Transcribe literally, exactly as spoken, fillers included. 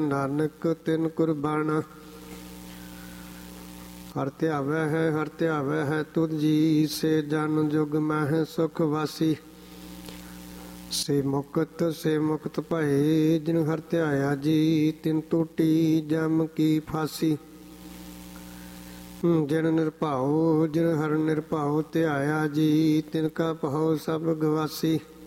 ਨਾਨਕ ਤਿਨ ਕੁਰਬਾਨਾ। ਹਰ ਧਿਆਵੈ ਹੈ ਹਰ ਧਿਆਵੈ ਹੈ ਤੁਧ ਜੀ, ਸੇ ਜਨ ਜੁਗ ਮਹਿ ਸੁਖ ਵਾਸੀ। ਸੇ ਮੁਕਤ ਸੇ ਮੁਕਤ ਭਏ, ਜਿਨ ਹਰ ਧਿਆਇਆ ਜੀ, ਤਿਨ ਟੂਟੀ ਜਮ ਕੀ ਫਾਸੀ। ਜਿਨ ਨਿਰਭਉ ਜਿਨ ਹਰ ਨਿਰਭਉ ਧਿਆਇਆ ਜੀ, ਤਿਨ ਕਾ ਭਉ ਸਭ ਗਵਾਸੀ।